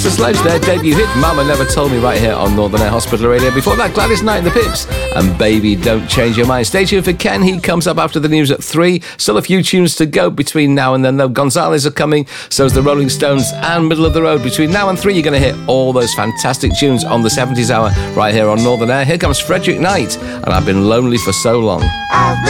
The Sledge, their debut hit, Mama Never Told Me, right here on Northern Air Hospital Radio. Before that, Gladys Knight and the Pips and Baby Don't Change Your Mind. Stay tuned for Ken. He comes up after the news at 3. Still a few tunes to go between now and then, though. Gonzales are coming, so's the Rolling Stones and Middle of the Road. Between now and 3, you're going to hear all those fantastic tunes on the 70s hour right here on Northern Air. Here comes Frederick Knight, and I've been lonely for so long.